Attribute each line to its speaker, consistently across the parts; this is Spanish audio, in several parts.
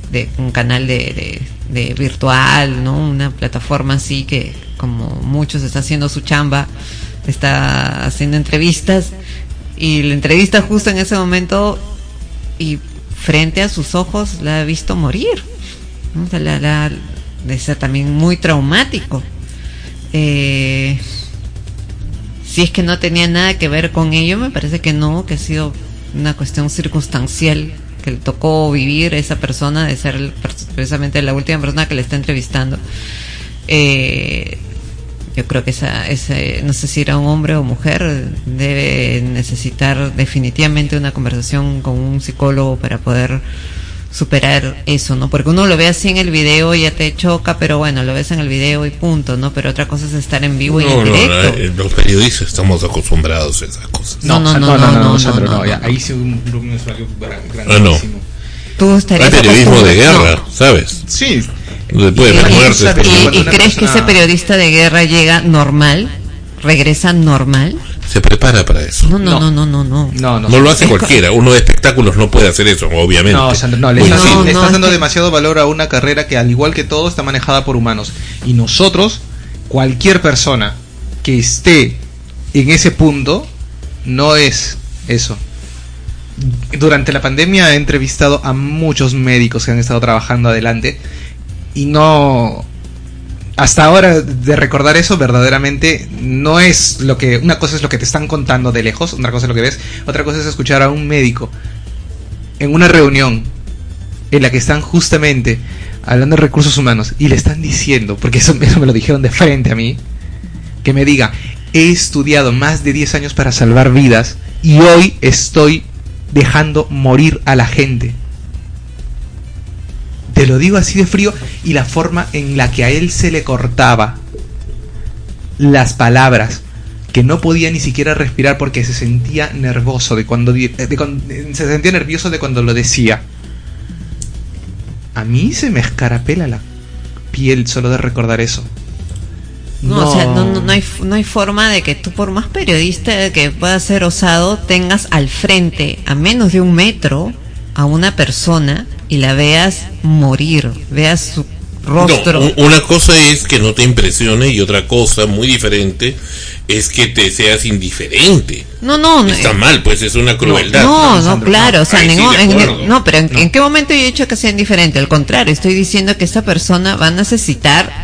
Speaker 1: de un canal de virtual, ¿no? Una plataforma así que, como muchos, está haciendo su chamba, está haciendo entrevistas, y la entrevista justo en ese momento, y frente a sus ojos la ha visto morir, ¿no? O sea, de ser también muy traumático. Si es que no tenía nada que ver con ello, me parece que no, que ha sido una cuestión circunstancial que le tocó vivir a esa persona, de ser precisamente la última persona que le está entrevistando. Yo creo que ese, no sé si era un hombre o mujer, debe necesitar definitivamente una conversación con un psicólogo para poder superar eso, ¿no? Porque uno lo ve así en el video y ya te choca, pero bueno, lo ves en el video y punto, ¿no? Pero otra cosa es estar en vivo y en directo.
Speaker 2: No, los periodistas estamos acostumbrados a esas cosas.
Speaker 3: No, Sandro, no, ya, ahí sí un grandísimo.
Speaker 1: Tú estarías
Speaker 2: hay periodismo de guerra, ¿sabes?
Speaker 3: Sí.
Speaker 2: Después de muertes.
Speaker 1: ¿Y crees que ese periodista de guerra llega normal? ¿Regresa normal?
Speaker 2: Se prepara para eso.
Speaker 1: No
Speaker 2: lo hace cualquiera. Uno de espectáculos no puede hacer eso, obviamente.
Speaker 3: No, Sandro, no, le estás dando demasiado valor a una carrera que, al igual que todo, está manejada por humanos. Y nosotros, cualquier persona que esté en ese punto, no es eso. Durante la pandemia he entrevistado a muchos médicos que han estado trabajando adelante, y no, hasta ahora, de recordar eso, verdaderamente no es lo que, una cosa es lo que te están contando de lejos, otra cosa es lo que ves, otra cosa es escuchar a un médico en una reunión en la que están justamente hablando de recursos humanos y le están diciendo, porque eso me lo dijeron de frente a mí, que me diga: he estudiado más de 10 años para salvar vidas y hoy estoy dejando morir a la gente. Te lo digo así de frío. Y la forma en la que a él se le cortaba las palabras, que no podía ni siquiera respirar porque se sentía nervioso se sentía nervioso de cuando lo decía. A mí se me escarapela la piel solo de recordar eso.
Speaker 1: O sea, no hay forma de que tú, por más periodista que pueda ser osado, tengas al frente, a menos de 1 metro, a una persona y la veas morir, veas su rostro.
Speaker 2: No, una cosa es que no te impresione, y otra cosa muy diferente es que te seas indiferente.
Speaker 1: No.
Speaker 2: Está mal, pues es una crueldad.
Speaker 1: No, claro, o sea, pero
Speaker 2: No.
Speaker 1: ¿en qué momento yo he dicho que sea indiferente? Al contrario, estoy diciendo que esta persona va a necesitar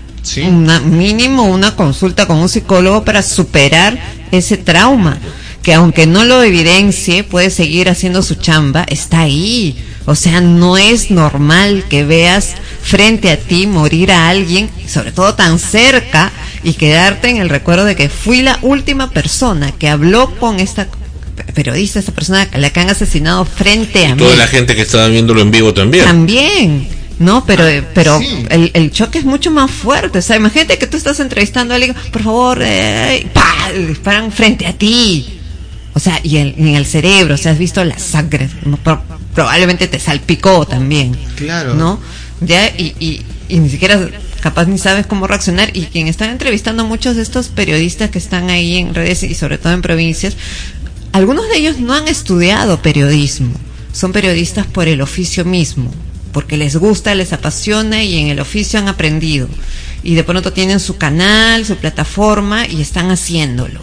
Speaker 1: mínimo una consulta con un psicólogo para superar ese trauma, que aunque no lo evidencie, puede seguir haciendo su chamba, está ahí. O sea, no es normal que veas frente a ti morir a alguien, sobre todo tan cerca, y quedarte en el recuerdo de que fui la última persona que habló con esta periodista, esta persona a la que han asesinado frente a mí.
Speaker 2: Toda la gente que estaba viéndolo en vivo también.
Speaker 1: No, pero sí. El choque es mucho más fuerte. O sea, imagínate que tú estás entrevistando a alguien, por favor, disparan frente a ti. O sea, y en el cerebro, o sea, has visto la sangre, probablemente te salpicó también.
Speaker 3: Claro.
Speaker 1: ¿No? Ya, y ni siquiera capaz ni sabes cómo reaccionar. Y quien está entrevistando a muchos de estos periodistas que están ahí en redes y sobre todo en provincias, algunos de ellos no han estudiado periodismo, son periodistas por el oficio mismo, porque les gusta, les apasiona y en el oficio han aprendido. Y de pronto tienen su canal, su plataforma y están haciéndolo,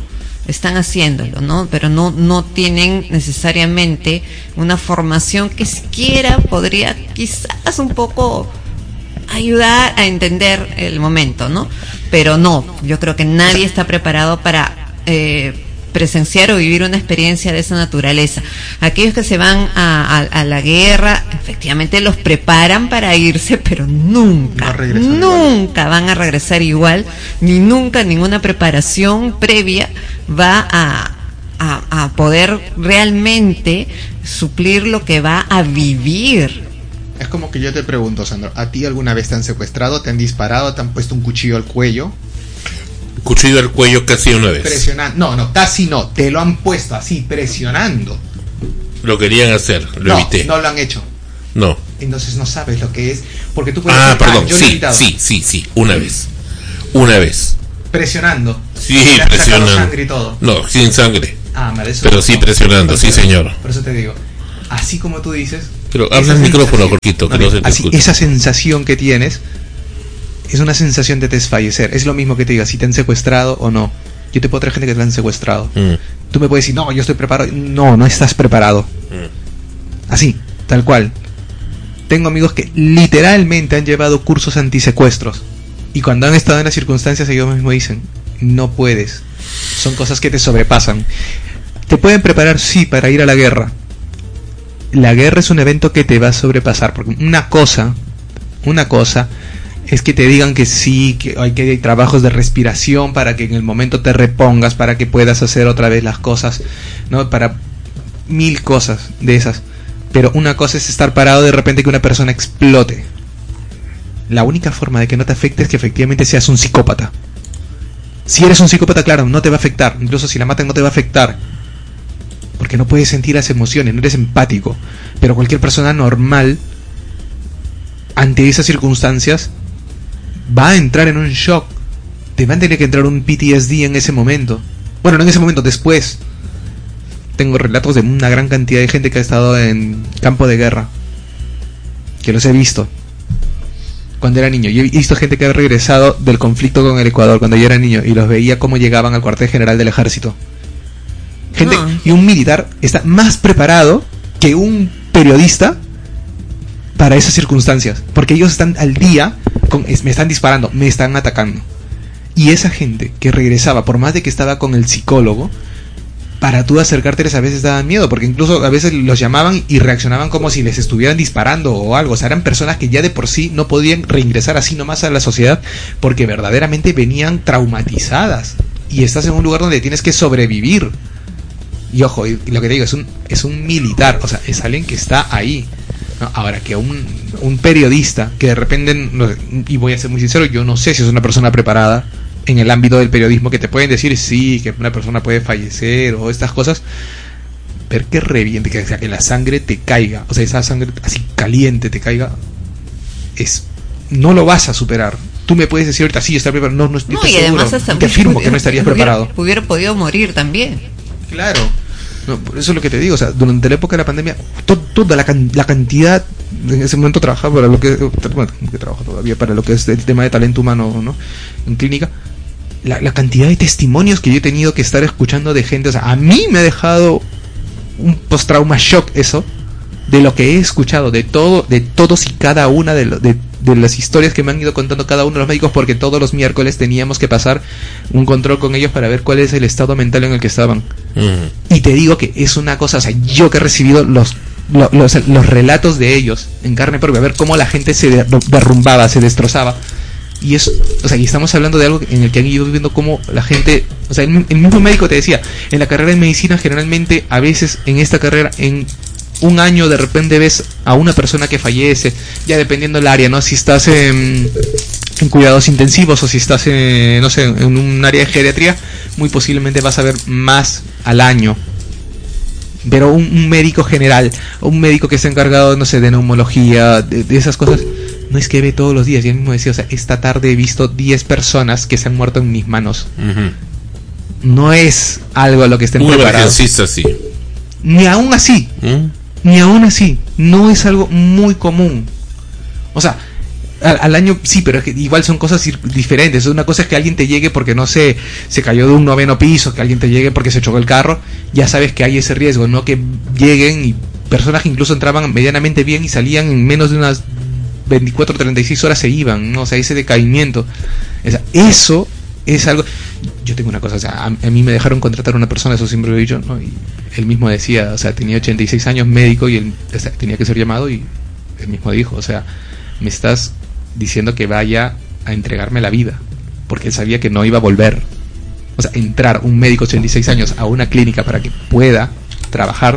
Speaker 1: ¿no? Pero no tienen necesariamente una formación que siquiera podría quizás un poco ayudar a entender el momento, ¿no? Pero no, yo creo que nadie está preparado para presenciar o vivir una experiencia de esa naturaleza. Aquellos que se van a la guerra, efectivamente los preparan para irse, pero nunca van a regresar igual, ni nunca ninguna preparación previa va a poder realmente suplir lo que va a vivir.
Speaker 4: Es como que yo te pregunto, Sandro, ¿a ti alguna vez te han secuestrado, te han disparado, te han puesto un cuchillo al cuello?
Speaker 2: Cuchillo al cuello casi una vez.
Speaker 4: Presionando. No, casi no. Te lo han puesto así, presionando.
Speaker 2: Lo querían hacer, lo evité.
Speaker 4: No lo han hecho.
Speaker 2: No.
Speaker 4: Entonces no sabes lo que es. Porque tú puedes
Speaker 2: decir, perdón. Sí. Una vez.
Speaker 4: Presionando.
Speaker 2: Sí, presionando.
Speaker 4: Sangre y todo.
Speaker 2: No, sin sangre.
Speaker 4: Eso
Speaker 2: pero sí presionando, sí, señor.
Speaker 4: Por eso te digo. Así como tú dices,
Speaker 2: Pero habla el micrófono, Jorgito, que no se te escucha.
Speaker 3: Esa sensación que tienes es una sensación de desfallecer. Es lo mismo que te diga si te han secuestrado o no. Yo te puedo traer gente que te han secuestrado. Tú me puedes decir, no, yo estoy preparado. No estás preparado. Así, tal cual. Tengo amigos que literalmente han llevado cursos antisecuestros. Y cuando han estado en las circunstancias, ellos mismos dicen, no puedes. Son cosas que te sobrepasan. Te pueden preparar, sí, para ir a la guerra. La guerra es un evento que te va a sobrepasar. Porque una cosa es que te digan que sí, que hay trabajos de respiración para que en el momento te repongas, para que puedas hacer otra vez las cosas, ¿no? Para 1000 cosas de esas. Pero una cosa es estar parado de repente que una persona explote. La única forma de que no te afecte es que efectivamente seas un psicópata. Si eres un psicópata, claro, no te va a afectar. Incluso si la matan no te va a afectar. Porque no puedes sentir las emociones, no eres empático. Pero cualquier persona normal, ante esas circunstancias, va a entrar en un shock. Te va a tener que entrar un PTSD en ese momento. Bueno, no en ese momento, después. Tengo relatos de una gran cantidad de gente que ha estado en campo de guerra, que los he visto cuando era niño. Y he visto gente que ha regresado del conflicto con el Ecuador cuando yo era niño, y los veía cómo llegaban al cuartel general del ejército. Gente, y un militar está más preparado que un periodista para esas circunstancias, porque ellos están al día con, me están disparando, me están atacando. Y esa gente que regresaba, por más de que estaba con el psicólogo, para tú acercárteles a veces daban miedo, porque incluso a veces los llamaban y reaccionaban como si les estuvieran disparando o algo. O sea, eran personas que ya de por sí no podían reingresar así nomás a la sociedad, porque verdaderamente venían traumatizadas. Y estás en un lugar donde tienes que sobrevivir. Y ojo, y lo que te digo, es un militar, o sea, es alguien que está ahí, ¿no? Ahora, que un periodista que de repente, y voy a ser muy sincero, yo no sé si es una persona preparada en el ámbito del periodismo, que te pueden decir sí, que una persona puede fallecer o estas cosas, pero que reviente, que, o sea, que la sangre te caiga, o sea, esa sangre así caliente te caiga, no lo vas a superar. Tú me puedes decir ahorita, sí, está preparado, no estoy seguro, además hasta te afirmo que no estarías preparado.
Speaker 1: Hubiera podido morir también.
Speaker 3: Claro. No, por eso es lo que te digo, o sea, durante la época de la pandemia, toda la cantidad, en ese momento trabajaba para lo que, trabajo todavía para lo que es el tema de talento humano, ¿no? En clínica, la cantidad de testimonios que yo he tenido que estar escuchando de gente, o sea, a mí me ha dejado un post-trauma shock eso, de lo que he escuchado, de todos y cada una de las historias que me han ido contando cada uno de los médicos, porque todos los miércoles teníamos que pasar un control con ellos para ver cuál es el estado mental en el que estaban. Y te digo que es una cosa, o sea, yo que he recibido los relatos de ellos en carne propia, ver cómo la gente se derrumbaba, se destrozaba. Y es, o sea, y estamos hablando de algo en el que han ido viviendo cómo la gente, o sea, el mismo médico te decía, en la carrera de medicina generalmente, a veces en esta carrera, en un año de repente ves a una persona que fallece, ya dependiendo del área, ¿no? Si estás en cuidados intensivos o si estás no sé, en un área de geriatría, muy posiblemente vas a ver más al año. Pero un médico general, un médico que está encargado, no sé, de neumología, de esas cosas, no es que ve todos los días. Y él mismo decía, o sea, esta tarde he visto 10 personas que se han muerto en mis manos. No es algo a lo que estén preparados.
Speaker 2: Sí.
Speaker 3: Ni aún así. Ni aún así, no es algo muy común. O sea, al año sí, pero es que igual son cosas diferentes. Una cosa es que alguien te llegue porque, no sé, se cayó de un 9º piso, que alguien te llegue porque se chocó el carro, ya sabes que hay ese riesgo, no que lleguen y personas que incluso entraban medianamente bien y salían en menos de unas 24 o 36 horas se iban, ¿no? O sea, ese decaimiento. O sea, eso es algo. Yo tengo una cosa, o sea, a mí me dejaron contratar a una persona, eso siempre lo he dicho, ¿no? Y él mismo decía, o sea, tenía 86 años, médico, y él, o sea, tenía que ser llamado, y él mismo dijo, o sea, me estás diciendo que vaya a entregarme la vida, porque él sabía que no iba a volver. O sea, entrar un médico de 86 años a una clínica para que pueda trabajar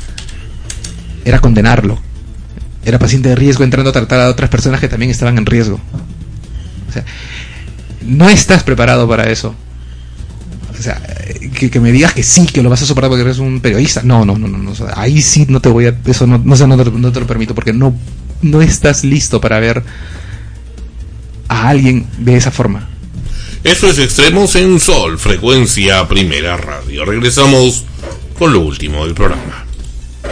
Speaker 3: era condenarlo. Era paciente de riesgo entrando a tratar a otras personas que también estaban en riesgo. O sea, no estás preparado para eso. O sea, que me digas que sí, que lo vas a soportar porque eres un periodista. No. O sea, ahí sí no te voy a... Eso no te lo permito, porque no estás listo para ver a alguien de esa forma.
Speaker 2: Eso es Extremos en Sol, frecuencia Primera Radio. Regresamos con lo último del programa.